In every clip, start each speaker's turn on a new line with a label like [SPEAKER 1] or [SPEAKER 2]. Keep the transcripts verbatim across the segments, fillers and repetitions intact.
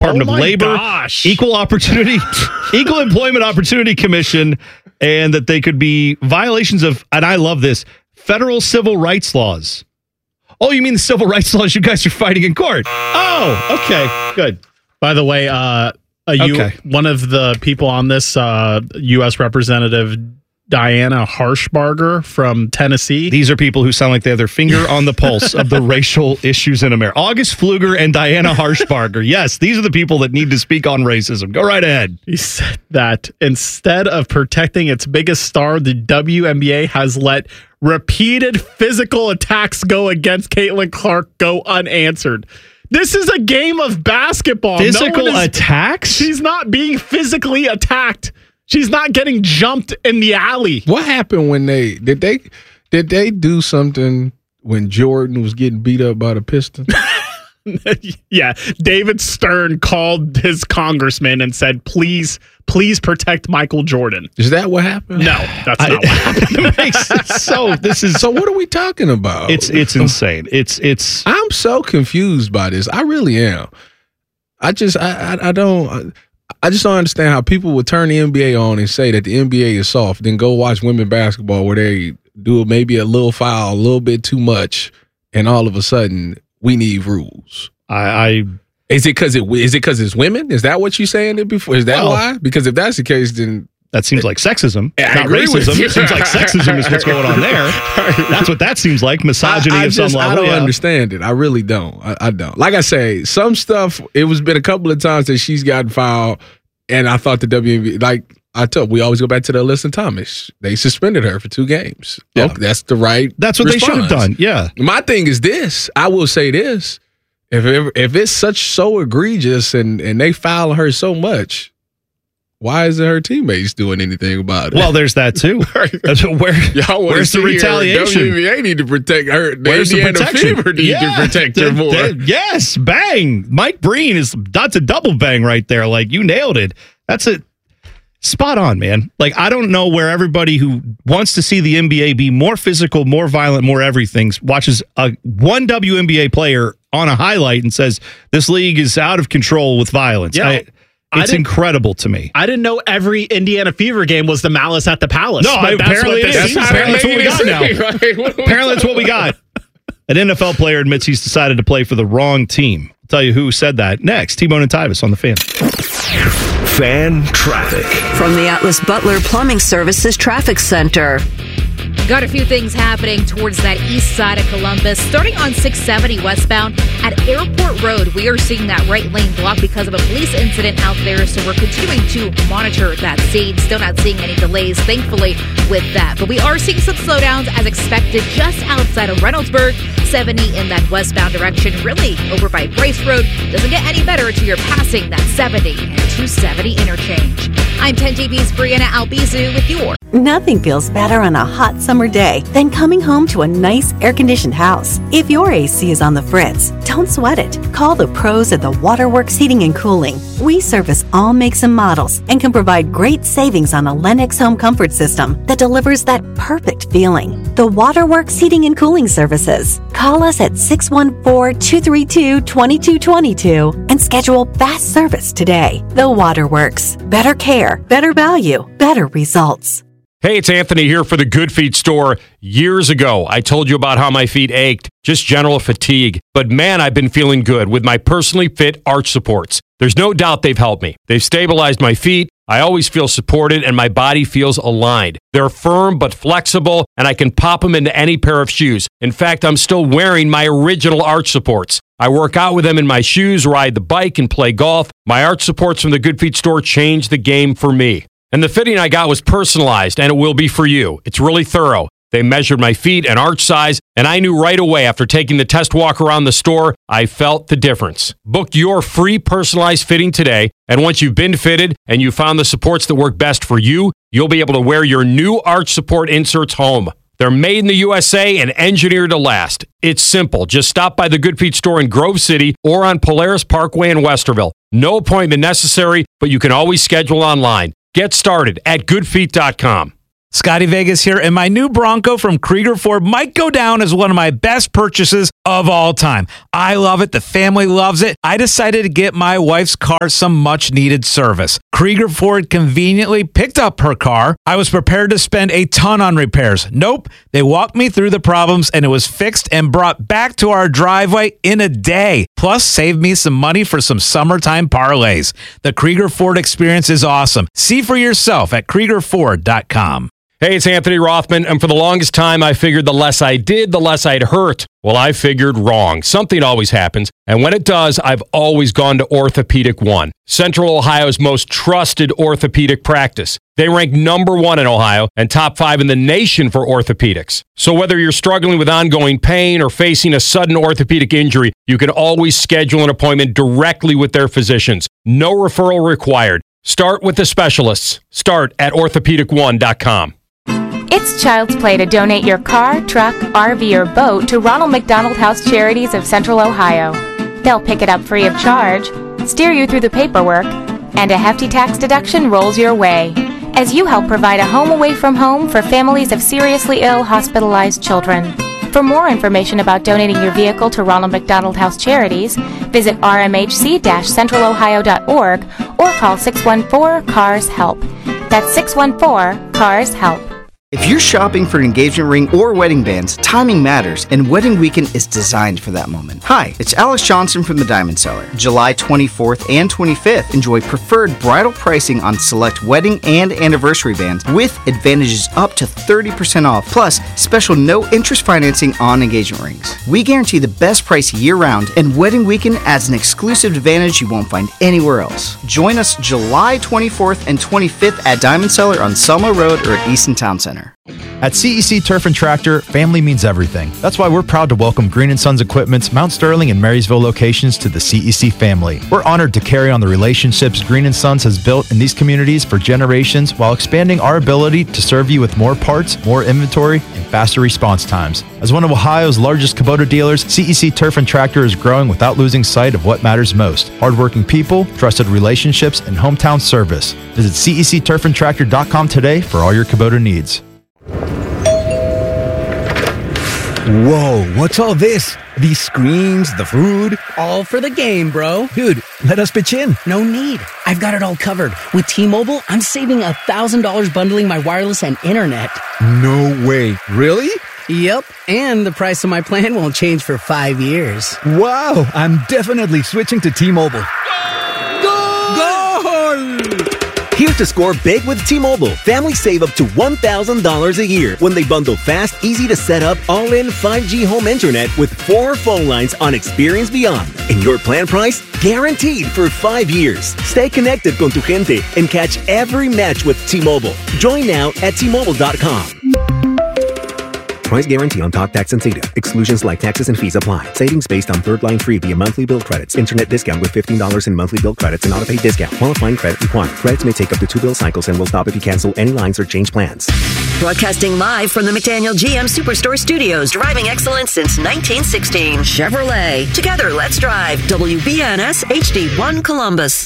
[SPEAKER 1] Department
[SPEAKER 2] oh
[SPEAKER 1] of Labor,
[SPEAKER 2] gosh.
[SPEAKER 1] Equal Opportunity, Equal Employment Opportunity Commission, and that they could be violations of, and I love this, federal civil rights laws. Oh, you mean the civil rights laws you guys are fighting in court? Oh, okay, good.
[SPEAKER 2] By the way, uh, a U-
[SPEAKER 1] Okay.
[SPEAKER 2] one of the people on this, uh, U S Representative Diana Harshbarger from Tennessee.
[SPEAKER 1] These are people who sound like they have their finger on the pulse of the racial issues in America. August Pfluger and Diana Harshbarger. Yes, these are the people that need to speak on racism. Go right ahead.
[SPEAKER 2] He said that instead of protecting its biggest star, the W N B A has let repeated physical attacks go against Caitlin Clark go unanswered. This is a game of basketball.
[SPEAKER 1] Physical
[SPEAKER 2] no is,
[SPEAKER 1] attacks?
[SPEAKER 2] She's not being physically attacked. She's not getting jumped in the alley.
[SPEAKER 3] What happened when they did they did they do something when Jordan was getting beat up by the Pistons?
[SPEAKER 2] Yeah, David Stern called his congressman and said, "Please, please protect Michael Jordan."
[SPEAKER 3] Is that what happened?
[SPEAKER 2] No, that's not
[SPEAKER 1] I,
[SPEAKER 2] what happened.
[SPEAKER 1] so this is
[SPEAKER 3] So what are we talking about?
[SPEAKER 1] it's it's insane. It's it's
[SPEAKER 3] I'm so confused by this. I really am. I just I I, I don't. I just don't understand how people would turn the N B A on and say that the N B A is soft, then go watch women basketball where they do maybe a little foul, a little bit too much, and all of a sudden we need rules.
[SPEAKER 1] I, I
[SPEAKER 3] Is it because it is it because it's women? Is that what you're saying it before? Is that
[SPEAKER 1] Well,
[SPEAKER 3] why? Because if that's the case, then
[SPEAKER 1] that seems like sexism,
[SPEAKER 3] I
[SPEAKER 1] not
[SPEAKER 3] agree with
[SPEAKER 1] racism.
[SPEAKER 3] you.
[SPEAKER 1] It seems like sexism is what's going on there. That's what that seems like. Misogyny
[SPEAKER 3] I, I
[SPEAKER 1] of some
[SPEAKER 3] just,
[SPEAKER 1] level.
[SPEAKER 3] I don't
[SPEAKER 1] yeah.
[SPEAKER 3] understand it. I really don't. I, I don't. Like I say, some stuff. It was been a couple of times that she's gotten fouled, and I thought the W N B A, like I told, we always go back to the Alyssa Thomas. They suspended her for two games.
[SPEAKER 1] Yeah.
[SPEAKER 3] Okay, that's the right.
[SPEAKER 1] That's what
[SPEAKER 3] response.
[SPEAKER 1] they should have done. Yeah.
[SPEAKER 3] My thing is this. I will say this: if it, if it's such so egregious and and they foul her so much, why isn't her teammates doing anything about it?
[SPEAKER 1] Well, there's that too. That's what, where,
[SPEAKER 3] Y'all wanna
[SPEAKER 1] where's the
[SPEAKER 3] see her,
[SPEAKER 1] retaliation?
[SPEAKER 3] W N B A need to protect her. The
[SPEAKER 1] Where's the
[SPEAKER 3] Indiana
[SPEAKER 1] protection?
[SPEAKER 3] Fever need
[SPEAKER 1] Yeah,
[SPEAKER 3] to protect her
[SPEAKER 1] th-
[SPEAKER 3] more.
[SPEAKER 1] th- yes, bang. Mike Breen is that's a double bang right there. Like you nailed it. That's a spot on, man. Like I don't know where everybody who wants to see the N B A be more physical, more violent, more everything watches a one W N B A player on a highlight and says this league is out of control with violence.
[SPEAKER 2] Yeah.
[SPEAKER 1] I,
[SPEAKER 2] I
[SPEAKER 1] it's
[SPEAKER 2] didn't-
[SPEAKER 1] incredible to me.
[SPEAKER 2] I didn't know every Indiana Fever game was the Malice at the Palace.
[SPEAKER 1] No,
[SPEAKER 2] but that's
[SPEAKER 1] apparently
[SPEAKER 2] what
[SPEAKER 1] it
[SPEAKER 2] this
[SPEAKER 1] is.
[SPEAKER 2] seems
[SPEAKER 1] Apparently
[SPEAKER 2] like.
[SPEAKER 1] that's what we got now. Apparently that's what we got. An N F L player admits he's decided to play for the wrong team. I'll tell you who said that next. T-Bone and Tyvis on the Fan.
[SPEAKER 4] Fan traffic.
[SPEAKER 5] From the Atlas Butler Plumbing Services Traffic Center.
[SPEAKER 6] Got a few things happening towards that east side of Columbus. Starting on six seventy westbound at Airport Road, we are seeing that right lane blocked because of a police incident out there. So we're continuing to monitor that scene. Still not seeing any delays, thankfully, with that. But we are seeing some slowdowns as expected just outside of Reynoldsburg. seventy in that westbound direction, really over by Bryce Road. Doesn't get any better until you're passing that seventy and two seventy interchange. I'm ten T V's Brianna Albizu with your
[SPEAKER 7] Nothing feels better on a hot summer day than coming home to a nice air-conditioned house. If your A C is on the fritz, don't sweat it. Call the pros at the Waterworks Heating and Cooling. We service all makes and models and can provide great savings on a Lennox home comfort system that delivers that perfect feeling. The Waterworks Heating and Cooling Services. Call us at six one four, two three two, two two two two and schedule fast service today. The Waterworks. Better care, better value, better results.
[SPEAKER 8] Hey, it's Anthony here for the Good Feet store. Years ago, I told you about how my feet ached, just general fatigue. But man, I've been feeling good with my personally fit arch supports. There's no doubt they've helped me. They've stabilized my feet. I always feel supported and my body feels aligned. They're firm but flexible, and I can pop them into any pair of shoes. In fact, I'm still wearing my original arch supports. I work out with them in my shoes, ride the bike, and play golf. My arch supports from the Good Feet store changed the game for me. And the fitting I got was personalized, and it will be for you. It's really thorough. They measured my feet and arch size, and I knew right away after taking the test walk around the store, I felt the difference. Book your free personalized fitting today, and once you've been fitted and you found the supports that work best for you, you'll be able to wear your new arch support inserts home. They're made in the U S A and engineered to last. It's simple. Just stop by the Good Feet store in Grove City or on Polaris Parkway in Westerville. No appointment necessary, but you can always schedule online. Get started at good feet dot com.
[SPEAKER 9] Scotty Vegas here, and my new Bronco from Krieger Ford might go down as one of my best purchases of of all time. I love it. The family loves it. I decided to get my wife's car some much needed service. Krieger Ford conveniently picked up her car. I was prepared to spend a ton on repairs. Nope. They walked me through the problems and it was fixed and brought back to our driveway in a day. Plus, saved me some money for some summertime parlays. The Krieger Ford experience is awesome. See for yourself at Krieger Ford dot com.
[SPEAKER 8] Hey, it's Anthony Rothman, and for the longest time, I figured the less I did, the less I'd hurt. Well, I figured wrong. Something always happens, and when it does, I've always gone to Orthopedic One, Central Ohio's most trusted orthopedic practice. They rank number one in Ohio and top five in the nation for orthopedics. So whether you're struggling with ongoing pain or facing a sudden orthopedic injury, you can always schedule an appointment directly with their physicians. No referral required. Start with the specialists. Start at orthopedic one dot com.
[SPEAKER 10] It's child's play to donate your car, truck, R V, or boat to Ronald McDonald House Charities of Central Ohio. They'll pick it up free of charge, steer you through the paperwork, and a hefty tax deduction rolls your way as you help provide a home away from home for families of seriously ill hospitalized children. For more information about donating your vehicle to Ronald McDonald House Charities, visit r m h c dash central ohio dot org or call six one four, C A R S HELP. That's six one four, C A R S HELP.
[SPEAKER 11] If you're shopping for an engagement ring or wedding bands, timing matters, and Wedding Weekend is designed for that moment. Hi, it's Alex Johnson from the Diamond Seller. July twenty-fourth and twenty-fifth, enjoy preferred bridal pricing on select wedding and anniversary bands with advantages up to thirty percent off, plus special no-interest financing on engagement rings. We guarantee the best price year-round, and Wedding Weekend adds an exclusive advantage you won't find anywhere else. Join us July twenty-fourth and twenty-fifth at Diamond Seller on Selma Road or at Easton Town Center.
[SPEAKER 12] At C E C Turf and Tractor, family means everything. That's why we're proud to welcome Green and Sons Equipment's Mount Sterling and Marysville locations to the C E C family. We're honored to carry on the relationships Green and Sons has built in these communities for generations while expanding our ability to serve you with more parts, more inventory, and faster response times. As one of Ohio's largest Kubota dealers, C E C Turf and Tractor is growing without losing sight of what matters most: hardworking people, trusted relationships, and hometown service. Visit C E C turf and tractor dot com today for all your Kubota needs.
[SPEAKER 13] Whoa, what's all this? These screens, the food?
[SPEAKER 14] All for the game, bro.
[SPEAKER 13] Dude, let us pitch in.
[SPEAKER 14] No need. I've got it all covered. With T-Mobile, I'm saving one thousand dollars bundling my wireless and internet.
[SPEAKER 13] No way. Really?
[SPEAKER 14] Yep, and the price of my plan won't change for five years.
[SPEAKER 13] Wow, I'm definitely switching to T-Mobile.
[SPEAKER 14] Goal!
[SPEAKER 13] Goal!
[SPEAKER 15] Here to score big with T-Mobile. Families save up to one thousand dollars a year when they bundle fast, easy to set up, all-in five G home internet with four phone lines on Experience Beyond. And your plan price? Guaranteed for five years. Stay connected con tu gente and catch every match with T-Mobile. Join now at T Mobile dot com. Price guarantee on talk, tax, and data. Exclusions like taxes and fees apply. Savings based on third line free via monthly bill credits. Internet discount with fifteen dollars in monthly bill credits and auto-pay discount. Qualifying credit required. Credits may take up to two bill cycles and will stop if you cancel any lines or change plans.
[SPEAKER 5] Broadcasting live from the McDaniel G M Superstore Studios. Driving excellence since nineteen sixteen. Chevrolet. Together, let's drive. W B N S H D one Columbus.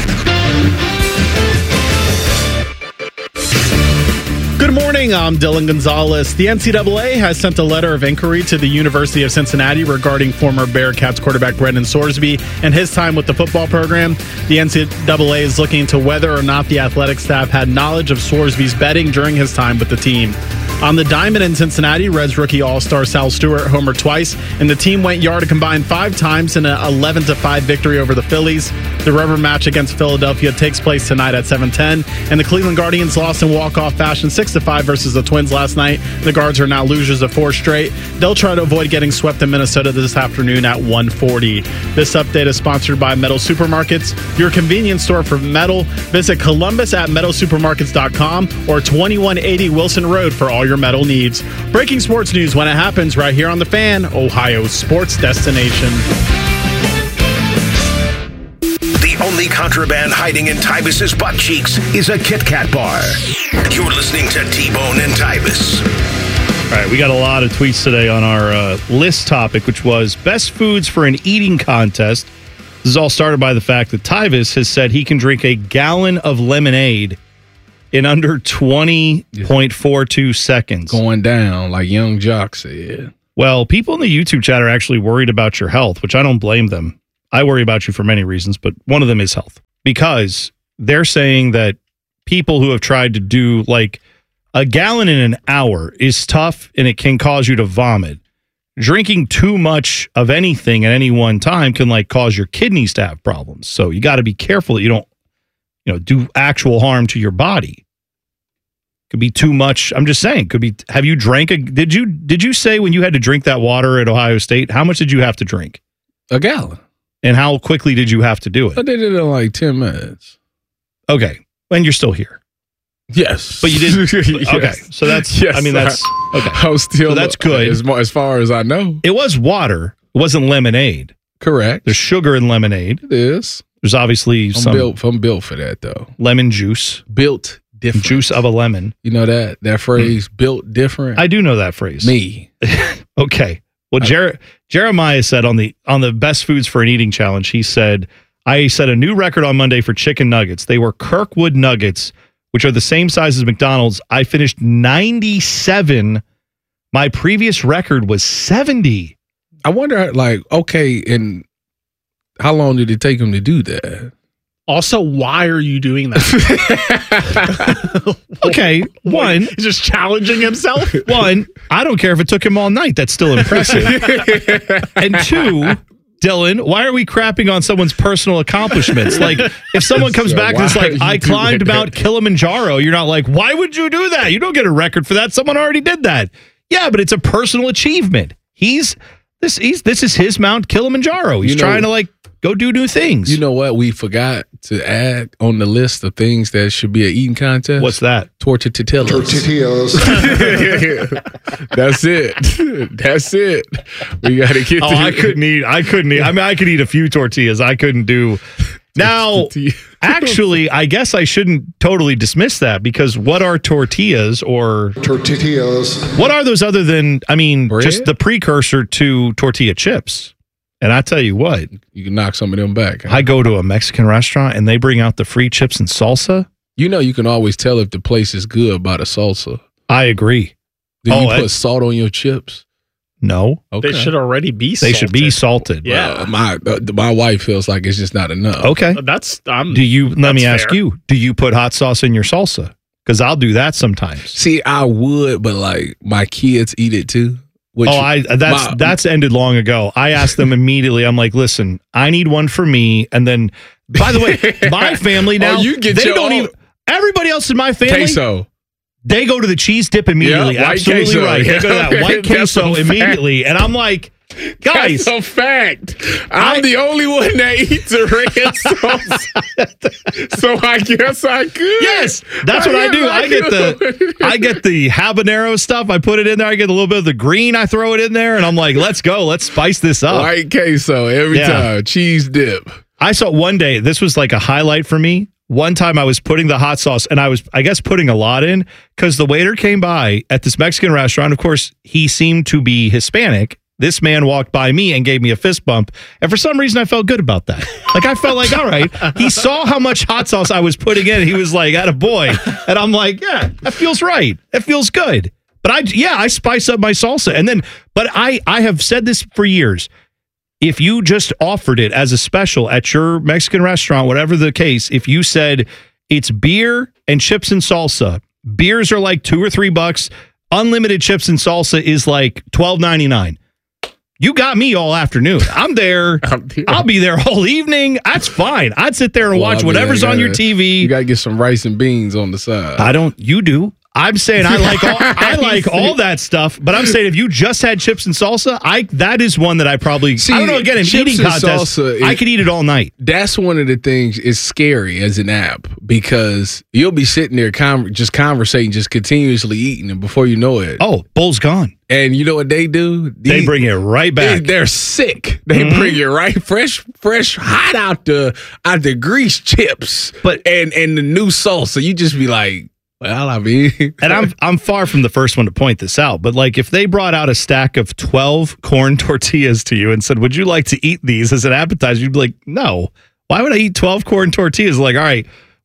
[SPEAKER 2] Good morning, I'm Dylan Gonzalez. The N C double A has sent a letter of inquiry to the University of Cincinnati regarding former Bearcats quarterback Brendan Sorsby and his time with the football program. The N C double A is looking into whether or not the athletic staff had knowledge of Sorsby's betting during his time with the team. On the diamond in Cincinnati, Reds rookie all-star Sal Stewart homered twice, and the team went yard a combined five times in an eleven to five victory over the Phillies. The rubber match against Philadelphia takes place tonight at seven ten, and the Cleveland Guardians lost in walk-off fashion six to five versus the Twins last night. The Guards are now losers of four straight. They'll try to avoid getting swept in Minnesota this afternoon at one forty. This update is sponsored by Metal Supermarkets, your convenience store for metal. Visit Columbus at metal supermarkets dot com or twenty-one eighty Wilson Road for all your metal needs. Breaking sports news when it happens right here on The Fan, Ohio's sports destination.
[SPEAKER 4] The only contraband hiding in Tybus's butt cheeks is a Kit Kat bar. You're listening to T-Bone and Tybus.
[SPEAKER 1] All right, we got a lot of tweets today on our uh, list topic, which was best foods for an eating contest. This is all started by the fact that Tybus has said he can drink a gallon of lemonade in under twenty point four two seconds.
[SPEAKER 3] Going down, like Young Jock said.
[SPEAKER 1] Well, people in the YouTube chat are actually worried about your health, which I don't blame them. I worry about you for many reasons, but one of them is health. Because they're saying that people who have tried to do like a gallon in an hour is tough and it can cause you to vomit. Drinking too much of anything at any one time can like cause your kidneys to have problems. So you got to be careful that you don't, you know, do actual harm to your body. Could be too much. I'm just saying, could be. Have you drank a, did you, did you say when you had to drink that water at Ohio State, how much did you have to drink?
[SPEAKER 3] A gallon.
[SPEAKER 1] And how quickly did you have to do it?
[SPEAKER 3] I did it in like ten minutes.
[SPEAKER 1] Okay. And you're still here.
[SPEAKER 3] Yes.
[SPEAKER 1] But you did.
[SPEAKER 3] Yes.
[SPEAKER 1] Okay. So that's,
[SPEAKER 3] Yes,
[SPEAKER 1] I mean, that's, okay.
[SPEAKER 3] I was still,
[SPEAKER 1] so that's good.
[SPEAKER 3] As, as far as I know.
[SPEAKER 1] It was water. It wasn't lemonade.
[SPEAKER 3] Correct.
[SPEAKER 1] There's sugar in lemonade.
[SPEAKER 3] It is.
[SPEAKER 1] There's obviously
[SPEAKER 3] I'm
[SPEAKER 1] some
[SPEAKER 3] built, I'm built for that, though.
[SPEAKER 1] Lemon juice.
[SPEAKER 3] Built different.
[SPEAKER 1] Juice of a lemon.
[SPEAKER 3] You know that that phrase, mm. built different?
[SPEAKER 1] I do know that phrase.
[SPEAKER 3] Me.
[SPEAKER 1] Okay. Well, Jer- Jeremiah said on the on the Best Foods for an Eating Challenge, he said, I set a new record on Monday for chicken nuggets. They were Kirkwood nuggets, which are the same size as McDonald's. I finished ninety-seven. My previous record was seventy.
[SPEAKER 3] I wonder, like, okay, and how long did it take him to do that?
[SPEAKER 2] Also, why are you doing that?
[SPEAKER 1] Okay, one.
[SPEAKER 2] He's just challenging himself.
[SPEAKER 1] One, I don't care if it took him all night. That's still impressive. And two, Dylan, why are we crapping on someone's personal accomplishments? Like, if someone comes
[SPEAKER 3] So
[SPEAKER 1] back and it's
[SPEAKER 3] why
[SPEAKER 1] like,
[SPEAKER 3] are you
[SPEAKER 1] I
[SPEAKER 3] doing
[SPEAKER 1] climbed
[SPEAKER 3] that?
[SPEAKER 1] Mount Kilimanjaro, you're not like, why would you do that? You don't get a record for that. Someone already did that. Yeah, but it's a personal achievement. He's this. He's this is his Mount Kilimanjaro. He's
[SPEAKER 3] You know-
[SPEAKER 1] trying to like go do new things.
[SPEAKER 3] You know what we forgot to add on the list of things that should be an eating contest?
[SPEAKER 1] What's that?
[SPEAKER 3] Torture tortillas.
[SPEAKER 16] Tortillas.
[SPEAKER 3] That's it. That's it. We got to get
[SPEAKER 1] Oh,
[SPEAKER 3] to
[SPEAKER 1] I couldn't eat. I couldn't eat. I mean, I could eat a few tortillas. I couldn't do. Now, actually, I guess I shouldn't totally dismiss that because what are tortillas or
[SPEAKER 16] tortillas?
[SPEAKER 1] What are those other than, I mean,
[SPEAKER 3] Bread?
[SPEAKER 1] just the precursor to tortilla chips? And I tell you what,
[SPEAKER 3] You can knock some of them back. huh?
[SPEAKER 1] I go to a Mexican restaurant and they bring out the free chips and salsa.
[SPEAKER 3] You know, you can always tell if the place is good by the salsa.
[SPEAKER 1] I agree.
[SPEAKER 3] Do
[SPEAKER 1] Oh,
[SPEAKER 3] you
[SPEAKER 1] I-
[SPEAKER 3] put salt on your chips?
[SPEAKER 1] No,
[SPEAKER 3] Okay.
[SPEAKER 2] They should already be.
[SPEAKER 1] they should be salted.
[SPEAKER 2] Yeah.
[SPEAKER 3] Well, my uh, my wife feels like it's just not enough.
[SPEAKER 1] Okay.
[SPEAKER 2] That's. I'm.
[SPEAKER 1] Do you, let me
[SPEAKER 2] That's
[SPEAKER 1] ask
[SPEAKER 2] fair.
[SPEAKER 1] you, do you put hot sauce in your salsa? Because I'll do that sometimes.
[SPEAKER 3] See, I would, but like my kids eat it too. Which,
[SPEAKER 1] Oh, I that's
[SPEAKER 3] my-
[SPEAKER 1] that's ended long ago. I asked them immediately. I'm like, listen, I need one for me. And then, by the way, my family now
[SPEAKER 3] Oh, you get
[SPEAKER 1] they
[SPEAKER 3] your
[SPEAKER 1] don't
[SPEAKER 3] own-
[SPEAKER 1] even. Everybody else in my family,
[SPEAKER 3] queso.
[SPEAKER 1] they go to the cheese dip immediately.
[SPEAKER 3] Yeah, white
[SPEAKER 1] Absolutely
[SPEAKER 3] queso.
[SPEAKER 1] right. They go to that
[SPEAKER 3] Yeah,
[SPEAKER 1] white
[SPEAKER 3] that's
[SPEAKER 1] queso
[SPEAKER 3] a fact.
[SPEAKER 1] immediately, and I'm like, guys,
[SPEAKER 3] That's a fact. I'm
[SPEAKER 1] I-
[SPEAKER 3] the only one that eats a red sauce, so I guess I could.
[SPEAKER 1] yes, that's what I do.
[SPEAKER 3] guess
[SPEAKER 1] I get the
[SPEAKER 3] could.
[SPEAKER 1] I get the habanero stuff. I put it in there. I get a little bit of the green. I throw it in there, and I'm like, let's go. Let's spice this up.
[SPEAKER 3] white queso every
[SPEAKER 1] Yeah.
[SPEAKER 3] time. Cheese dip.
[SPEAKER 1] I saw one day, this was like a highlight for me. One time I was putting the hot sauce and I was, I guess, putting a lot in because the waiter came by at this Mexican restaurant. Of course, he seemed to be Hispanic. This man walked by me and gave me a fist bump. And for some reason, I felt good about that. Like, I felt like, all right. He saw how much hot sauce I was putting in. He was like, atta boy. And I'm like, yeah, that feels right. That feels good. But I, yeah, I spice up my salsa. And then, but I, I have said this for years. If you just offered it as a special at your Mexican restaurant, whatever the case, if you said it's beer and chips and salsa, beers are like two or three bucks, unlimited chips and salsa is like twelve ninety-nine. You got me all afternoon. I'm there. I'll be there all evening. That's fine. I'd sit there and
[SPEAKER 3] Well,
[SPEAKER 1] watch
[SPEAKER 3] I mean,
[SPEAKER 1] whatever's
[SPEAKER 3] I
[SPEAKER 1] on your
[SPEAKER 3] gotta-
[SPEAKER 1] T V.
[SPEAKER 3] You got to get some rice and beans on the side.
[SPEAKER 1] I don't. You do. I'm saying I like all, I like all that stuff, but I'm saying if you just had chips and salsa, I that is one that I probably
[SPEAKER 3] See,
[SPEAKER 1] I don't know. Again, an
[SPEAKER 3] chips
[SPEAKER 1] eating
[SPEAKER 3] and
[SPEAKER 1] contest,
[SPEAKER 3] salsa
[SPEAKER 1] I
[SPEAKER 3] is-
[SPEAKER 1] could eat it all night.
[SPEAKER 3] That's one of the things. It's scary as an app because you'll be sitting there con- just conversating, just continuously eating, and before you know it,
[SPEAKER 1] Oh, bowl's gone.
[SPEAKER 3] and you know what they do?
[SPEAKER 1] They
[SPEAKER 3] These-
[SPEAKER 1] bring it right
[SPEAKER 3] They,
[SPEAKER 1] back.
[SPEAKER 3] they're sick. They
[SPEAKER 1] Mhm.
[SPEAKER 3] bring it right fresh, fresh, hot out the out the grease chips,
[SPEAKER 1] But-
[SPEAKER 3] and and the new salsa. You just be like, well, I mean,
[SPEAKER 1] And I'm I'm far from the first one to point this out, but like if they brought out a stack of twelve corn tortillas to you and said, "Would you like to eat these as an appetizer?" You'd be like, "No. Why would I eat twelve corn tortillas?" Like, all right,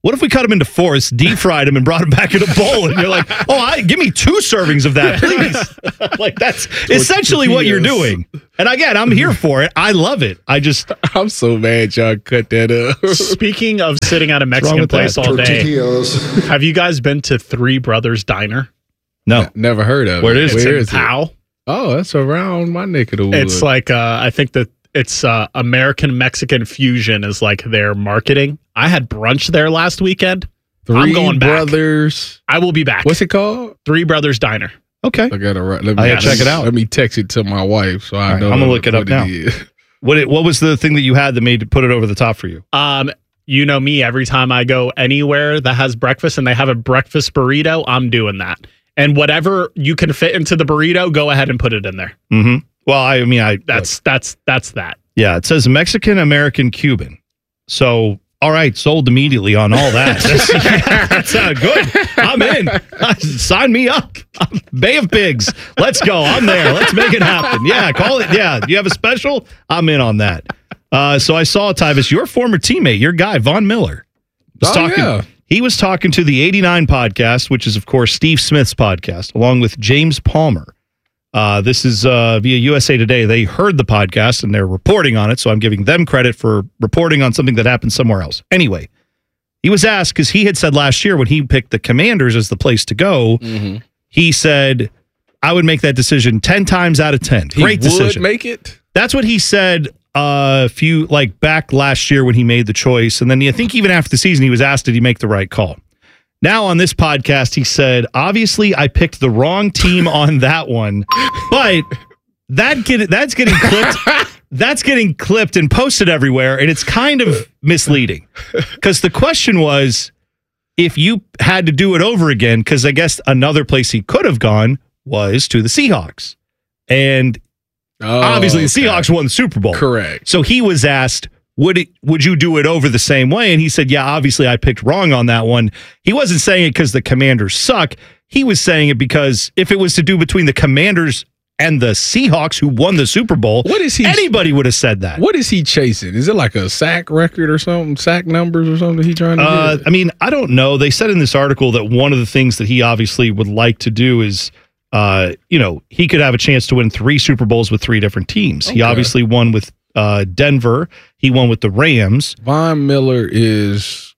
[SPEAKER 1] What if we cut them into fours, deep fried them, and brought them back in a bowl? And you're like, oh, I, give me two servings of that, please. Like, that's essentially what you're doing. And again, I'm here for it. I love it. I just.
[SPEAKER 3] I'm so mad y'all cut that up.
[SPEAKER 2] Speaking of sitting at a Mexican place that? all day, Tortillas. Have you guys been to Three Brothers Diner?
[SPEAKER 1] No.
[SPEAKER 3] N- never heard of
[SPEAKER 1] Where
[SPEAKER 3] it.
[SPEAKER 1] Is
[SPEAKER 2] it's
[SPEAKER 3] Where
[SPEAKER 2] in
[SPEAKER 3] is
[SPEAKER 2] Powell.
[SPEAKER 3] it? Oh, that's around my neck of the woods.
[SPEAKER 2] It's like, uh, I think that it's uh, American Mexican fusion is like their marketing. I had brunch there last weekend.
[SPEAKER 3] Three
[SPEAKER 2] I'm going back.
[SPEAKER 3] Brothers.
[SPEAKER 2] I will be back.
[SPEAKER 3] What's it called?
[SPEAKER 2] Three Brothers Diner.
[SPEAKER 1] Okay.
[SPEAKER 3] I gotta write. Let me
[SPEAKER 1] I gotta check it out.
[SPEAKER 3] Let me text it to my wife so I
[SPEAKER 1] right,
[SPEAKER 3] know.
[SPEAKER 1] I'm gonna look it up
[SPEAKER 3] what
[SPEAKER 1] now.
[SPEAKER 3] is.
[SPEAKER 1] What it, what was the thing that you had that made to put it over the top for you?
[SPEAKER 2] Um, you know me. Every time I go anywhere that has breakfast and they have a breakfast burrito, I'm doing that. And whatever you can fit into the burrito, go ahead and put it in there.
[SPEAKER 1] Mm-hmm. Well, I mean, I
[SPEAKER 2] that's look. that's that's that.
[SPEAKER 1] Yeah, it says Mexican, American, Cuban. So, all right, sold immediately on all that. That's, yeah, that's uh, good. I'm in. Sign me up. Bay of Pigs. Let's go. I'm there. Let's make it happen. Yeah, call it. Yeah, you have a special? I'm in on that. Uh, so I saw, Tyvis, your former teammate, your guy, Von Miller, was
[SPEAKER 3] oh,
[SPEAKER 1] talking.
[SPEAKER 3] Yeah.
[SPEAKER 1] He was talking to the eighty-nine podcast, which is, of course, Steve Smith's podcast, along with James Palmer. Uh, this is uh, via U S A Today. They heard the podcast and they're reporting on it, so I'm giving them credit for reporting on something that happened somewhere else. Anyway, he was asked, because he had said last year when he picked the Commanders as the place to go, mm-hmm. he said, I would make that decision ten times out of ten.
[SPEAKER 3] He
[SPEAKER 1] Great decision.
[SPEAKER 3] would make it?
[SPEAKER 1] That's what he said uh, a few, like back last year when he made the choice. And then he, I think even after the season, he was asked, did he make the right call? Now on this podcast, he said, obviously I picked the wrong team on that one, but that get, that's getting clipped. That's getting clipped and posted everywhere, and it's kind of misleading. Because the question was, if you had to do it over again, because I guess another place he could have gone was to the Seahawks. And
[SPEAKER 3] oh,
[SPEAKER 1] obviously the
[SPEAKER 3] okay.
[SPEAKER 1] Seahawks won the Super Bowl.
[SPEAKER 3] Correct.
[SPEAKER 1] So he was asked, Would it? Would you do it over the same way? And he said, yeah, obviously I picked wrong on that one. He wasn't saying it because the Commanders suck. He was saying it because if it was to do between the Commanders and the Seahawks who won the Super Bowl,
[SPEAKER 3] what is he?
[SPEAKER 1] Anybody would have said that.
[SPEAKER 3] What is he chasing? Is it like a sack record or something? Sack numbers or something he trying to
[SPEAKER 1] uh,
[SPEAKER 3] get?
[SPEAKER 1] I mean, I don't know. They said in this article that one of the things that he obviously would like to do is, uh, you know, he could have a chance to win three Super Bowls with three different teams. Okay. He obviously won with uh, Denver. He won with the Rams.
[SPEAKER 3] Von Miller is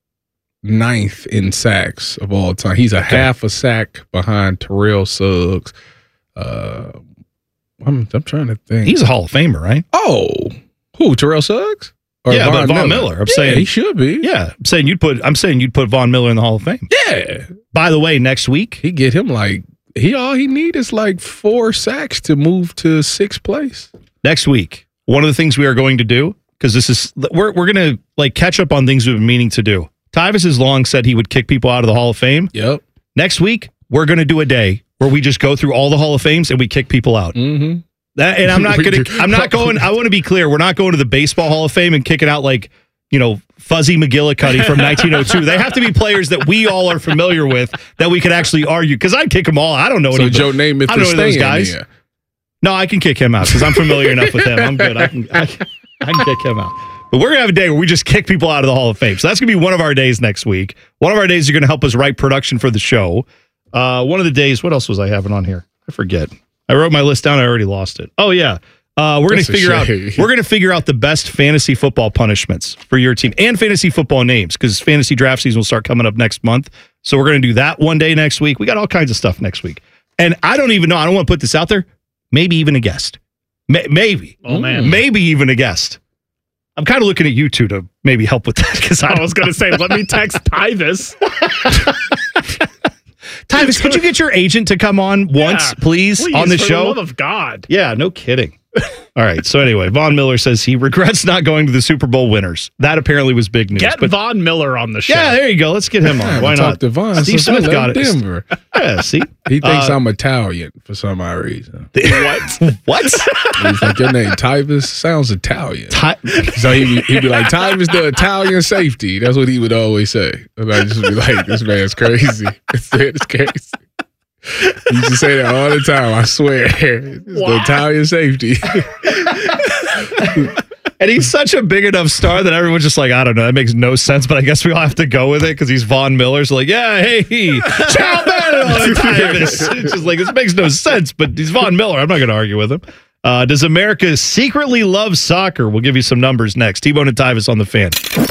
[SPEAKER 3] ninth in sacks of all time. He's a okay. half a sack behind Terrell Suggs. Uh, I'm, I'm trying to think.
[SPEAKER 1] He's a Hall of Famer, right?
[SPEAKER 3] Oh, who? Terrell Suggs?
[SPEAKER 1] Or yeah, Von but Von Miller. Miller. I'm
[SPEAKER 3] yeah,
[SPEAKER 1] saying
[SPEAKER 3] he should be.
[SPEAKER 1] Yeah, I'm saying you'd put. I'm saying you'd put Von Miller in the Hall of Fame.
[SPEAKER 3] Yeah.
[SPEAKER 1] By the way, next week
[SPEAKER 3] he get him like he all he need is like four sacks to move to sixth place.
[SPEAKER 1] Next week, one of the things we are going to do, because this is we're we're gonna like catch up on things we've been meaning to do. Tyvis has long said he would kick people out of the Hall of Fame.
[SPEAKER 3] Yep.
[SPEAKER 1] Next week, we're gonna do a day where we just go through all the Hall of Fames and we kick people out.
[SPEAKER 3] Mm-hmm.
[SPEAKER 1] That, and I'm not gonna. I'm not going. I want to be clear. We're not going to the Baseball Hall of Fame and kicking out like you know Fuzzy McGillicuddy from nineteen oh two. They have to be players that we all are familiar with that we could actually argue. Because I'd kick them all. I don't know.
[SPEAKER 3] So
[SPEAKER 1] any,
[SPEAKER 3] Joe Namath
[SPEAKER 1] I don't
[SPEAKER 3] is
[SPEAKER 1] know those guys.
[SPEAKER 3] Here.
[SPEAKER 1] No, I can kick him out because I'm familiar enough with him. I'm good. I can. I, I can kick him out. But we're gonna have a day where we just kick people out of the Hall of Fame. So that's gonna be one of our days next week. One of our days are gonna help us write production for the show. Uh, one of the days. What else was I having on here? I forget. I wrote my list down. I already lost it. Oh yeah. Uh, we're going to figure out we're going to figure out the best fantasy football punishments for your team and fantasy football names because fantasy draft season will start coming up next month. So we're going to do that one day next week. We got all kinds of stuff next week, and I don't even know. I don't want to put this out there. Maybe even a guest. May- maybe.
[SPEAKER 2] Oh man.
[SPEAKER 1] Maybe even a guest. I'm kind of looking at you two to maybe help with that because I,
[SPEAKER 2] I was going to say, let me text Tyvis.
[SPEAKER 1] Tyvis, could you get your agent to come on once,
[SPEAKER 2] yeah,
[SPEAKER 1] please,
[SPEAKER 2] please,
[SPEAKER 1] on the
[SPEAKER 2] for
[SPEAKER 1] show?
[SPEAKER 2] The love of God.
[SPEAKER 1] Yeah, no kidding. All right. So anyway, Von Miller says he regrets not going to the Super Bowl winners. That apparently was big news.
[SPEAKER 2] Get
[SPEAKER 1] but,
[SPEAKER 2] Von Miller on the show.
[SPEAKER 1] Yeah, there you go. Let's get him on.
[SPEAKER 3] Yeah,
[SPEAKER 1] Why not?
[SPEAKER 3] To Von,
[SPEAKER 1] Steve
[SPEAKER 3] so
[SPEAKER 1] Smith got it.
[SPEAKER 3] Denver.
[SPEAKER 1] Yeah, see?
[SPEAKER 3] He thinks
[SPEAKER 1] uh,
[SPEAKER 3] I'm Italian for some odd reason.
[SPEAKER 1] What? What?
[SPEAKER 3] He's like, your name Tyvis sounds Italian.
[SPEAKER 1] Ty-
[SPEAKER 3] so he'd be, he'd be like, Tyvis the Italian safety. That's what he would always say. And I just be like, this man's crazy. It's, it's crazy. He used to say that all the time. I swear, it's wow. the Italian safety.
[SPEAKER 1] And he's such a big enough star that everyone's just like, I don't know, that makes no sense, but I guess we all have to go with it because he's Von Miller. So like, yeah, hey, ciao, man. It's just like, this makes no sense, but he's Von Miller. I'm not going to argue with him. Uh, does America secretly love soccer? We'll give you some numbers next. T-Bone and Tyvis on the Fan.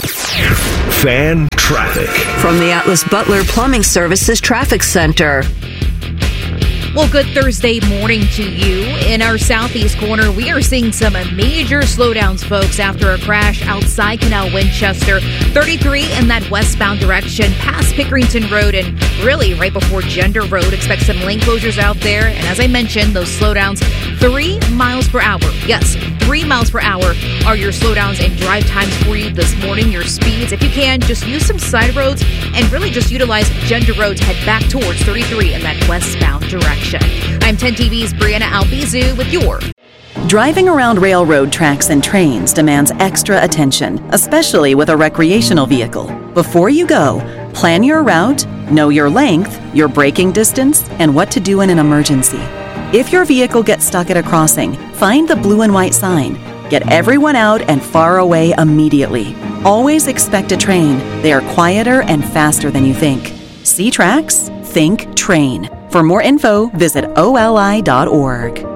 [SPEAKER 4] Fan traffic.
[SPEAKER 5] From the Atlas Butler Plumbing Services Traffic Center.
[SPEAKER 6] Well, good Thursday morning to you. In our southeast corner, we are seeing some major slowdowns, folks, after a crash outside Canal Winchester. thirty-three in that westbound direction, past Pickerington Road, and really right before Gender Road. Expect some lane closures out there. And as I mentioned, those slowdowns, three miles per hour. Yes, three miles per hour are your slowdowns and drive times for you this morning. Your speeds, if you can, just use some side roads and really just utilize Gender Road to head back towards thirty-three in that westbound direction. I'm ten T V's Brianna Albizu with your.
[SPEAKER 7] Driving around railroad tracks and trains demands extra attention, especially with a recreational vehicle. Before you go, plan your route, know your length, your braking distance, and what to do in an emergency. If your vehicle gets stuck at a crossing, find the blue and white sign. Get everyone out and far away immediately. Always expect a train. They are quieter and faster than you think. See tracks? Think train. For more info, visit O L I dot org.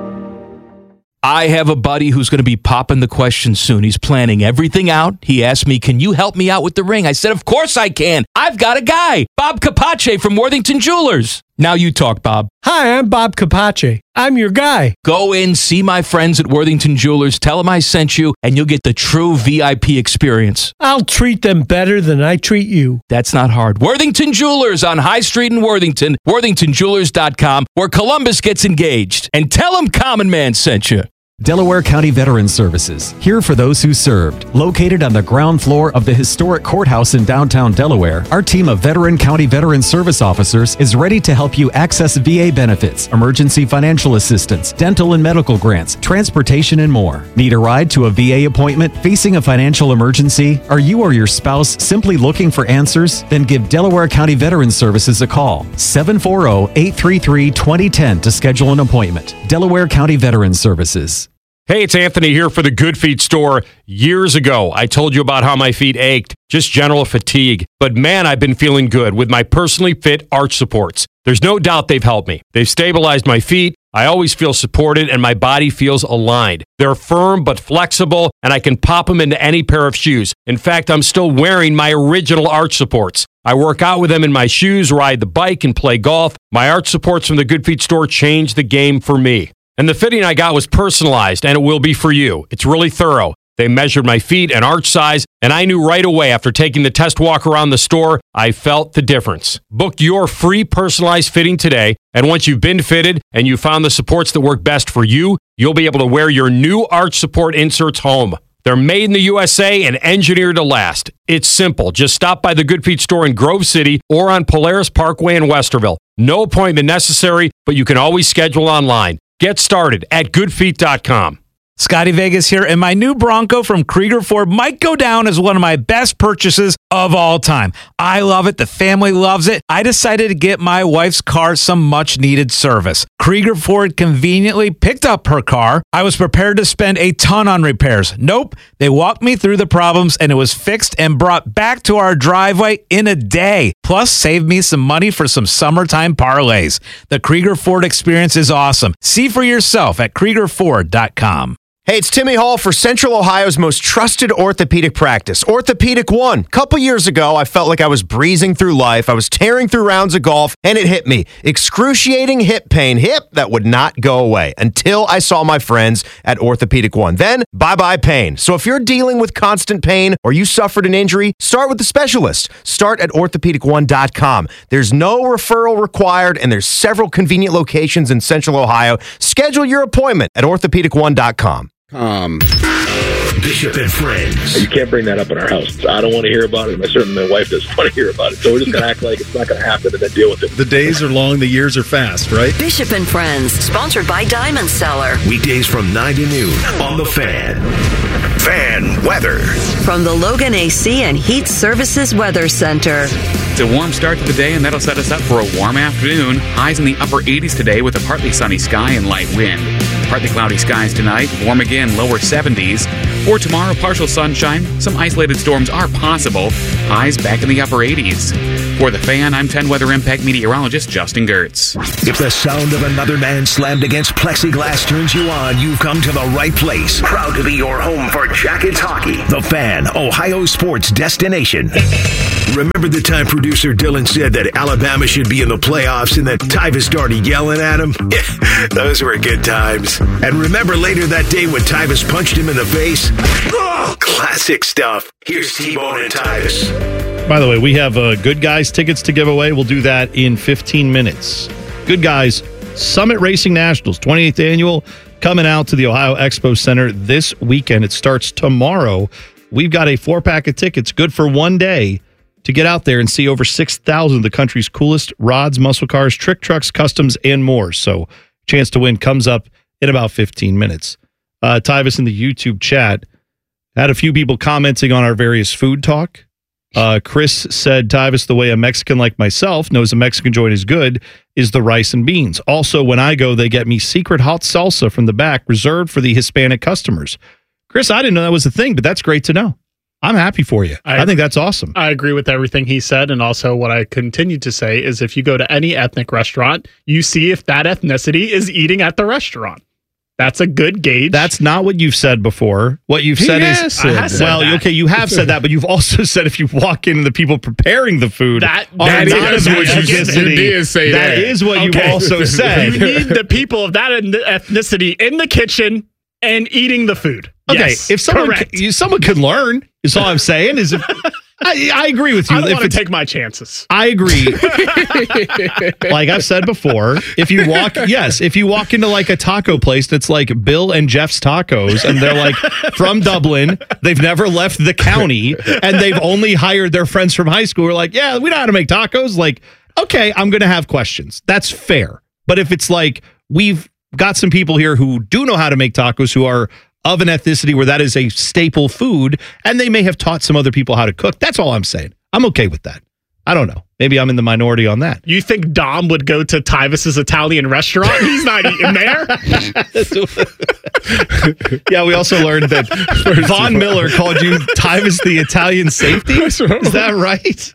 [SPEAKER 16] I have a buddy who's going to be popping the question soon. He's planning everything out. He asked me, can you help me out with the ring? I said, of course I can. I've got a guy, Bob Capace from Worthington Jewelers. Now you talk, Bob.
[SPEAKER 17] Hi, I'm Bob Capace. I'm your guy.
[SPEAKER 16] Go in, see my friends at Worthington Jewelers. Tell them I sent you, and you'll get the true V I P experience.
[SPEAKER 17] I'll treat them better than I treat you.
[SPEAKER 16] That's not hard. Worthington Jewelers on High Street in Worthington, worthington jewelers dot com, where Columbus gets engaged. And tell them Common Man sent you.
[SPEAKER 18] Delaware County Veterans Services, here for those who served. Located on the ground floor of the historic courthouse in downtown Delaware, our team of Veteran County Veterans Service officers is ready to help you access V A benefits, emergency financial assistance, dental and medical grants, transportation, and more. Need a ride to a V A appointment? Facing a financial emergency? Are you or your spouse simply looking for answers? Then give Delaware County Veterans Services a call. seven four zero, eight three three, two zero one zero to schedule an appointment. Delaware County Veterans Services.
[SPEAKER 8] Hey, it's Anthony here for the Good Feet store. Years ago, I told you about how my feet ached, just general fatigue. But man, I've been feeling good with my personally fit arch supports. There's no doubt they've helped me. They've stabilized my feet. I always feel supported and my body feels aligned. They're firm but flexible, and I can pop them into any pair of shoes. In fact, I'm still wearing my original arch supports. I work out with them in my shoes, ride the bike, and play golf. My arch supports from the Good Feet store changed the game for me. And the fitting I got was personalized, and it will be for you. It's really thorough. They measured my feet and arch size, and I knew right away after taking the test walk around the store, I felt the difference. Book your free personalized fitting today, and once you've been fitted and you found the supports that work best for you, you'll be able to wear your new arch support inserts home. They're made in the U S A and engineered to last. It's simple. Just stop by the Good Feet store in Grove City or on Polaris Parkway in Westerville. No appointment necessary, but you can always schedule online. Get started at good feet dot com.
[SPEAKER 9] Scotty Vegas here, and my new Bronco from Krieger Ford might go down as one of my best purchases of all time. I love it. The family loves it. I decided to get my wife's car some much needed service. Krieger Ford conveniently picked up her car. I was prepared to spend a ton on repairs. Nope. They walked me through the problems and it was fixed and brought back to our driveway in a day. Plus, saved me some money for some summertime parlays. The Krieger Ford experience is awesome. See for yourself at krieger ford dot com.
[SPEAKER 19] Hey, it's Timmy Hall for Central Ohio's most trusted orthopedic practice, Orthopedic One. A couple years ago, I felt like I was breezing through life. I was tearing through rounds of golf, and it hit me. Excruciating hip pain. Hip that would not go away until I saw my friends at Orthopedic One. Then, bye-bye pain. So if you're dealing with constant pain or you suffered an injury, start with the specialist. Start at orthopedic one dot com. There's no referral required, and there's several convenient locations in Central Ohio. Schedule your appointment at orthopedic one dot com.
[SPEAKER 20] Um,
[SPEAKER 4] Bishop and Friends.
[SPEAKER 20] You can't bring that up in our house. I don't want to hear about it, and certainly my wife doesn't want to hear about it. So we're just going to act like it's not going to happen and then deal with it.
[SPEAKER 2] The days are long, the years are fast, right?
[SPEAKER 5] Bishop and Friends, sponsored by Diamond Seller.
[SPEAKER 4] Weekdays from nine to noon on The Fan. Fan weather.
[SPEAKER 5] From the Logan A C and Heat Services Weather Center.
[SPEAKER 21] It's a warm start to the day, and that'll set us up for a warm afternoon. Highs in the upper eighties today with a partly sunny sky and light wind. Partly cloudy skies tonight, warm again, lower seventies. For tomorrow, partial sunshine. Some isolated storms are possible. Highs back in the upper eighties. For The Fan, I'm ten Weather Impact meteorologist Justin Gertz.
[SPEAKER 4] If the sound of another man slammed against plexiglass turns you on, you've come to the right place. Proud to be your home for Jackets hockey. The Fan, Ohio sports destination. Remember the time producer Dylan said that Alabama should be in the playoffs and that Tyvus started yelling at him? Those were good times. And remember later that day when Tyvus punched him in the face? Classic stuff. Here's T-Bone and Tyvus.
[SPEAKER 1] By the way, we have uh, Good Guys tickets to give away. We'll do that in fifteen minutes. Good Guys Summit Racing Nationals, twenty-eighth annual, coming out to the Ohio Expo Center this weekend. It starts tomorrow. We've got a four-pack of tickets, good for one day, to get out there and see over six thousand of the country's coolest rods, muscle cars, trick trucks, customs, and more. So chance to win comes up in about fifteen minutes. Uh, Tyvus in the YouTube chat had a few people commenting on our various food talk. Uh, Chris said, Tyvus, the way a Mexican like myself knows a Mexican joint is good is the rice and beans. Also, when I go, they get me secret hot salsa from the back reserved for the Hispanic customers. Chris, I didn't know that was a thing, but that's great to know. I'm happy for you. I, I think that's awesome.
[SPEAKER 2] I agree with everything he said. And also what I continue to say is if you go to any ethnic restaurant, you see if that ethnicity is eating at the restaurant. That's a good gauge.
[SPEAKER 1] That's not what you've said before. What you've
[SPEAKER 2] He
[SPEAKER 1] said
[SPEAKER 2] has
[SPEAKER 1] is,
[SPEAKER 2] said that.
[SPEAKER 1] well, okay, you have said that, but you've also said if you walk in and the people preparing the food
[SPEAKER 2] That-
[SPEAKER 1] are
[SPEAKER 2] that
[SPEAKER 1] not
[SPEAKER 2] is
[SPEAKER 1] of
[SPEAKER 2] what you
[SPEAKER 1] ethnicity,
[SPEAKER 2] said. You did say
[SPEAKER 1] that
[SPEAKER 2] that.
[SPEAKER 1] is what
[SPEAKER 2] Okay.
[SPEAKER 1] you've also said.
[SPEAKER 2] You need the people of that ethnicity in the kitchen and eating the food.
[SPEAKER 1] Okay,
[SPEAKER 2] Yes,
[SPEAKER 1] if someone
[SPEAKER 2] correct.
[SPEAKER 1] c- you, someone could learn, is all I'm saying. Is if I, I agree with you.
[SPEAKER 2] I don't
[SPEAKER 1] If
[SPEAKER 2] want to
[SPEAKER 1] it's-
[SPEAKER 2] take my chances.
[SPEAKER 1] I agree. Like I've said before, if you walk, yes, if you walk into like a taco place that's like Bill and Jeff's Tacos, and they're like from Dublin, they've never left the county, and they've only hired their friends from high school who are like, yeah, we know how to make tacos. Like, okay, I'm going to have questions. That's fair. But if it's like we've got some people here who do know how to make tacos, who are of an ethnicity where that is a staple food, and they may have taught some other people how to cook. That's all I'm saying. I'm okay with that. I don't know. Maybe I'm in the minority on that.
[SPEAKER 2] You think Dom would go to Tyvus's Italian restaurant? He's not eating there.
[SPEAKER 1] Yeah, we also learned that Von Miller called you Tyvus the Italian safety. Is that right?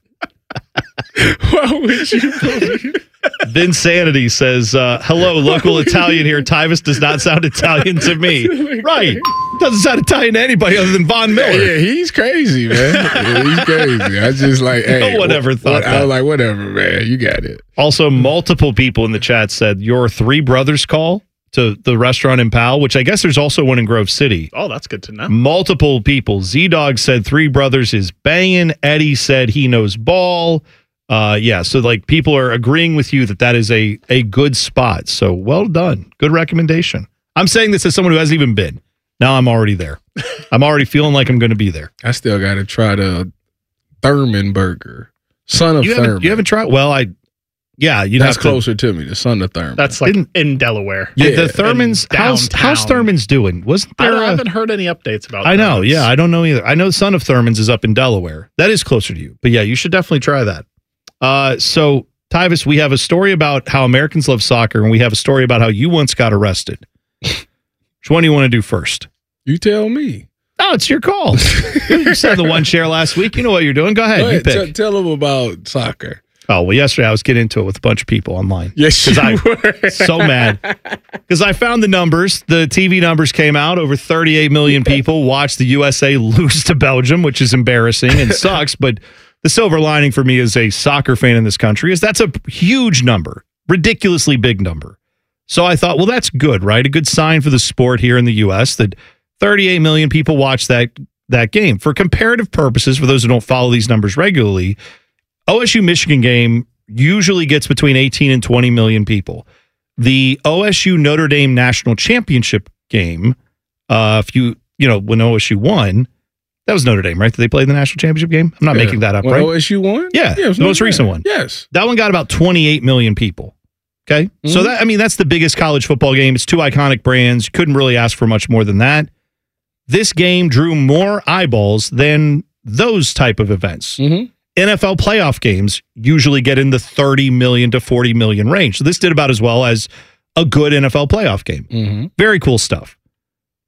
[SPEAKER 2] What would you believe?
[SPEAKER 1] Vinsanity says, uh, hello, local Italian here. Tyvus does not sound Italian to me. Right. Doesn't sound Italian to anybody other than Von Miller.
[SPEAKER 3] Yeah, he's crazy, man. Yeah, he's crazy. I just like, hey.
[SPEAKER 1] No one ever thought
[SPEAKER 3] what, I
[SPEAKER 1] that.
[SPEAKER 3] was like, whatever, man. You got it.
[SPEAKER 1] Also, multiple people in the chat said your Three Brothers call to the restaurant in Powell, which I guess there's also one in Grove City.
[SPEAKER 2] Oh, that's good to know.
[SPEAKER 1] Multiple people. Z-Dog said Three Brothers is banging. Eddie said he knows ball. Uh, yeah, so like people are agreeing with you that that is a, a good spot. So well done. Good recommendation. I'm saying this as someone who hasn't even been. Now I'm already there. I'm already feeling like I'm going to be there.
[SPEAKER 3] I still got to try the Thurman burger. Son of
[SPEAKER 1] You
[SPEAKER 3] Thurman.
[SPEAKER 1] haven't, you haven't tried? Well, I, yeah, you'd
[SPEAKER 3] That's
[SPEAKER 1] have to.
[SPEAKER 3] closer to me, the son of Thurman.
[SPEAKER 2] That's like
[SPEAKER 1] Didn't-
[SPEAKER 2] in Delaware.
[SPEAKER 1] Yeah,
[SPEAKER 3] Yeah,
[SPEAKER 1] the Thurman's,
[SPEAKER 2] in
[SPEAKER 1] how's, how's
[SPEAKER 2] downtown.
[SPEAKER 1] Thurman's doing? Wasn't
[SPEAKER 2] I,
[SPEAKER 1] there
[SPEAKER 2] don't- I
[SPEAKER 1] a-
[SPEAKER 2] haven't heard any updates about
[SPEAKER 1] I know,
[SPEAKER 2] Thurman's.
[SPEAKER 1] yeah, I don't know either. I know Son of Thurman's is up in Delaware. That is closer to you. But yeah, you should definitely try that. Uh, so, Tyvus, we have a story about how Americans love soccer, and we have a story about how you once got arrested. Which one do you want to do first?
[SPEAKER 3] You tell me.
[SPEAKER 1] Oh, it's your call. You said the one share last week. You know what you're doing. Go ahead.
[SPEAKER 3] Go
[SPEAKER 1] You
[SPEAKER 3] ahead,
[SPEAKER 1] pick.
[SPEAKER 3] t- tell them about soccer.
[SPEAKER 1] Oh, well, yesterday I was getting into it with a bunch of people online.
[SPEAKER 3] Yes, you
[SPEAKER 1] I
[SPEAKER 3] were.
[SPEAKER 1] so mad. Because I found the numbers. The T V numbers came out. Over thirty-eight million people watched the U S A lose to Belgium, which is embarrassing and sucks. But the silver lining for me as a soccer fan in this country is that's a huge number, ridiculously big number. So I thought, well, that's good, right? A good sign for the sport here in the U S that thirty-eight million people watched that that game. For comparative purposes, for those who don't follow these numbers regularly, O S U Michigan game usually gets between eighteen and twenty million people. The O S U Notre Dame national championship game, uh, if you, you know, when O S U won, that was Notre Dame, right? Did they play the national championship game? I'm not
[SPEAKER 3] Yeah.
[SPEAKER 1] making that up,
[SPEAKER 3] When
[SPEAKER 1] right?
[SPEAKER 3] O S U won?
[SPEAKER 1] Yeah,
[SPEAKER 3] it was
[SPEAKER 1] the most
[SPEAKER 3] Notre
[SPEAKER 1] recent
[SPEAKER 3] Dame.
[SPEAKER 1] one.
[SPEAKER 3] Yes.
[SPEAKER 1] That one got about twenty-eight million people. Okay. So
[SPEAKER 3] Mhm.
[SPEAKER 1] that, I mean, that's the biggest college football game. It's two iconic brands. You couldn't really ask for much more than that. This game drew more eyeballs than those type of events.
[SPEAKER 3] Mhm.
[SPEAKER 1] N F L playoff games usually get in the thirty million to forty million range. So this did about as well as a good N F L playoff game.
[SPEAKER 3] Mhm.
[SPEAKER 1] Very cool stuff.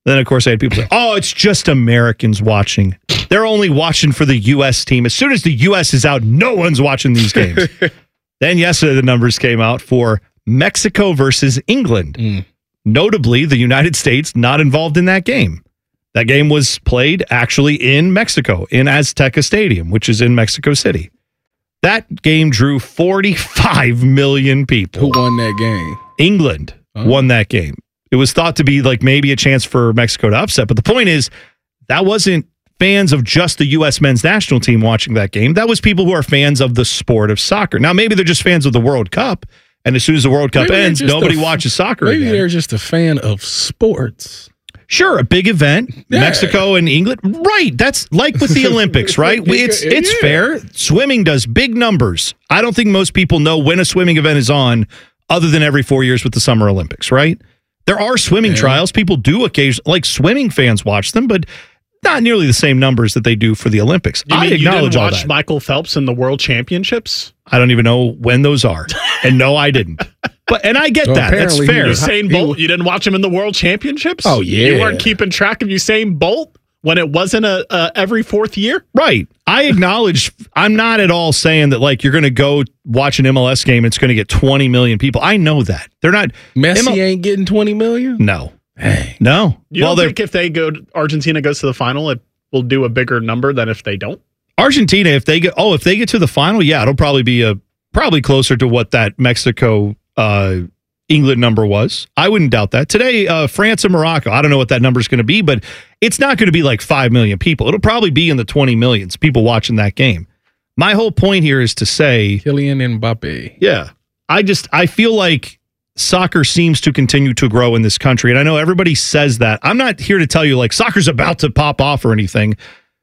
[SPEAKER 1] Then, of course, I had people say, oh, it's just Americans watching. They're only watching for the U S team. As soon as the U S is out, no one's watching these games. Then yesterday, the numbers came out for Mexico versus England.
[SPEAKER 3] Mm.
[SPEAKER 1] Notably, the United States not involved in that game. That game was played actually in Mexico, in Azteca Stadium, which is in Mexico City. That game drew forty-five million people.
[SPEAKER 3] Who won that game?
[SPEAKER 1] England oh. won that game. It was thought to be like maybe a chance for Mexico to upset. But the point is, that wasn't fans of just the U S men's national team watching that game. That was people who are fans of the sport of soccer. Now, maybe they're just fans of the World Cup. And as soon as the World Cup
[SPEAKER 3] maybe
[SPEAKER 1] ends, nobody
[SPEAKER 3] a,
[SPEAKER 1] watches soccer
[SPEAKER 3] maybe
[SPEAKER 1] again.
[SPEAKER 3] They're just a fan of sports.
[SPEAKER 1] Sure, a big event, yeah. Mexico and England. Right, that's like with the Olympics, right? It's it's yeah. fair. Swimming does big numbers. I don't think most people know when a swimming event is on other than every four years with the Summer Olympics, right? There are swimming yeah. trials. People do occasionally, like swimming fans watch them, but not nearly the same numbers that they do for the Olympics.
[SPEAKER 2] You
[SPEAKER 1] I
[SPEAKER 2] mean
[SPEAKER 1] acknowledge
[SPEAKER 2] you didn't
[SPEAKER 1] all
[SPEAKER 2] watch
[SPEAKER 1] that.
[SPEAKER 2] Michael Phelps in the World Championships?
[SPEAKER 1] I don't even know when those are. And no, I didn't. But and I get
[SPEAKER 3] well,
[SPEAKER 1] that. That's fair.
[SPEAKER 2] Usain Bolt, you didn't watch him in the World Championships?
[SPEAKER 3] Oh, yeah.
[SPEAKER 2] You weren't keeping track of Usain Bolt when it wasn't a, a every fourth year?
[SPEAKER 1] Right. I acknowledge, I'm not at all saying that like you're going to go watch an M L S game and it's going to get twenty million people. I know that. They're not.
[SPEAKER 3] Messi
[SPEAKER 1] M L-
[SPEAKER 3] ain't getting twenty million?
[SPEAKER 1] No.
[SPEAKER 3] Hey.
[SPEAKER 1] No.
[SPEAKER 2] You
[SPEAKER 1] well,
[SPEAKER 2] don't think if they go, Argentina goes to the final, it will do a bigger number than if they don't?
[SPEAKER 1] Argentina, if they get, oh, if they get to the final, yeah, it'll probably be a, probably closer to what that Mexico, uh, England number was. I wouldn't doubt that. Today, uh, France and Morocco, I don't know what that number is going to be, but it's not going to be like five million people. It'll probably be in the twenty millions, people watching that game. My whole point here is to say...
[SPEAKER 3] Kylian Mbappe.
[SPEAKER 1] Yeah. I just, I feel like soccer seems to continue to grow in this country, and I know everybody says that. I'm not here to tell you, like, soccer's about to pop off or anything,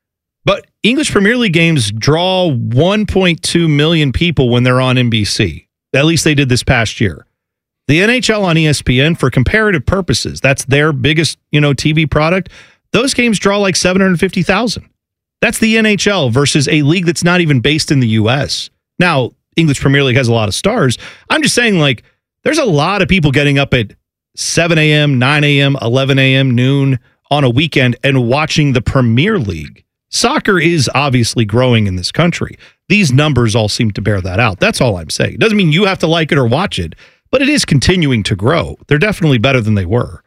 [SPEAKER 1] but English Premier League games draw one point two million people when they're on N B C. At least they did this past year. The N H L on E S P N, for comparative purposes, that's their biggest, you know, T V product. Those games draw like seven hundred fifty thousand. That's the N H L versus a league that's not even based in the U S. Now, English Premier League has a lot of stars. I'm just saying, like, there's a lot of people getting up at seven a.m., nine a.m., eleven a.m., noon on a weekend and watching the Premier League. Soccer is obviously growing in this country. These numbers all seem to bear that out. That's all I'm saying. It doesn't mean you have to like it or watch it, but it is continuing to grow. They're definitely better than they were.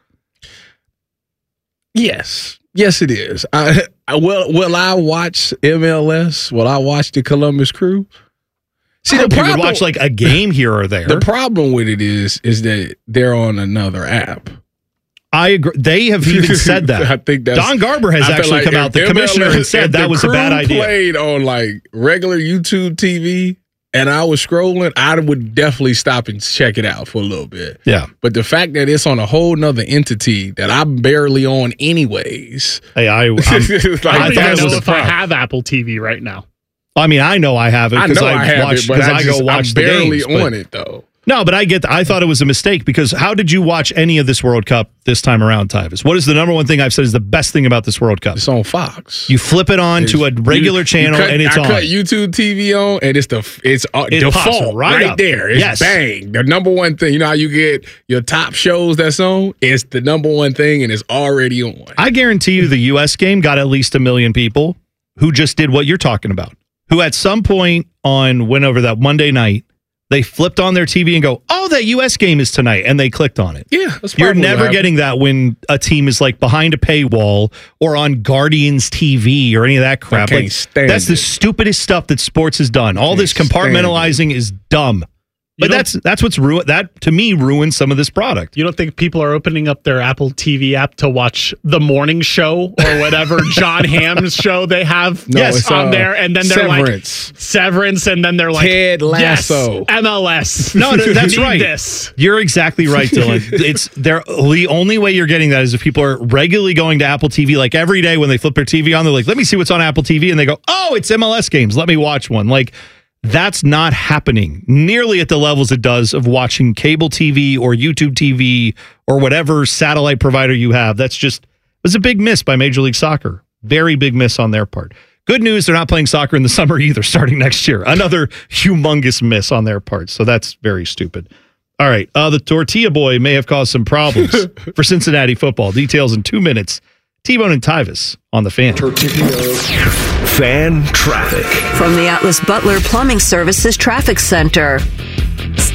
[SPEAKER 3] Yes. Yes, it is. I, I will. Will I watch M L S? Will I watch the Columbus Crew?
[SPEAKER 1] See, the problem, you would watch like a game here or there.
[SPEAKER 3] The problem with it is, is that they're on another app.
[SPEAKER 1] I agree. They have even said that.
[SPEAKER 3] I think that's,
[SPEAKER 1] Don Garber has actually like come out, the M L S, commissioner, and said that was a bad idea.
[SPEAKER 3] Played on like regular YouTube T V, and I was scrolling, I would definitely stop and check it out for a little bit.
[SPEAKER 1] Yeah.
[SPEAKER 3] But the fact that it's on a whole nother entity that I'm barely on anyways.
[SPEAKER 1] Hey, I, I'm,
[SPEAKER 2] like, I don't I even know if I have Apple T V right now.
[SPEAKER 1] I mean, I know I have it because I, I, I watch because I, I go watch
[SPEAKER 3] I'm
[SPEAKER 1] the
[SPEAKER 3] barely
[SPEAKER 1] games,
[SPEAKER 3] on it though.
[SPEAKER 1] No, but I get that. I thought it was a mistake because how did you watch any of this World Cup this time around, Tyvis? What is the number one thing I've said is the best thing about this World Cup?
[SPEAKER 3] It's on Fox.
[SPEAKER 1] You flip it on it's, to a regular
[SPEAKER 3] you,
[SPEAKER 1] channel
[SPEAKER 3] you cut,
[SPEAKER 1] and it's
[SPEAKER 3] I
[SPEAKER 1] on.
[SPEAKER 3] I cut YouTube T V on and it's the it's uh,
[SPEAKER 1] it
[SPEAKER 3] default
[SPEAKER 1] right,
[SPEAKER 3] right there. It's
[SPEAKER 1] yes.
[SPEAKER 3] bang. The number one thing. You know how you get your top shows that's on? It's the number one thing and it's already on.
[SPEAKER 1] I guarantee you the U S game got at least a million people who just did what you're talking about. Who at some point on went over that Monday night, they flipped on their T V and go, oh, that U S game is tonight. And they clicked on it.
[SPEAKER 3] Yeah. That's
[SPEAKER 1] You're never getting that when a team is like behind a paywall or on Guardians T V or any of that crap.
[SPEAKER 3] I can't
[SPEAKER 1] like,
[SPEAKER 3] stand
[SPEAKER 1] that's
[SPEAKER 3] it.
[SPEAKER 1] the stupidest stuff that sports has done. All this compartmentalizing is dumb. But that's that's what's ruined. That to me ruins some of this product.
[SPEAKER 2] You don't think people are opening up their Apple T V app to watch the morning show or whatever John Hamm's show they have
[SPEAKER 3] no,
[SPEAKER 2] yes,
[SPEAKER 3] it's,
[SPEAKER 2] on
[SPEAKER 3] uh,
[SPEAKER 2] there, and then they're
[SPEAKER 3] Severance.
[SPEAKER 2] like Severance, and then they're like
[SPEAKER 3] Ted Lasso,
[SPEAKER 2] yes, M L S.
[SPEAKER 1] No, no that's
[SPEAKER 2] Need
[SPEAKER 1] right.
[SPEAKER 2] This.
[SPEAKER 1] You're exactly right, Dylan. It's they're the only way you're getting that is if people are regularly going to Apple T V, like every day when they flip their T V on, they're like, "Let me see what's on Apple T V," and they go, "Oh, it's M L S games. Let me watch one." Like. That's not happening nearly at the levels it does of watching cable T V or YouTube T V or whatever satellite provider you have. That's just it was a big miss by Major League Soccer. Very big miss on their part. Good news, they're not playing soccer in the summer either, starting next year. Another humongous miss on their part. So that's very stupid. All right. Uh, the Tortilla Boy may have caused some problems for Cincinnati football. Details in two minutes. T-Bone and Tyvis on the Fan.
[SPEAKER 4] Fan traffic.
[SPEAKER 5] From the Atlas Butler Plumbing Services Traffic Center.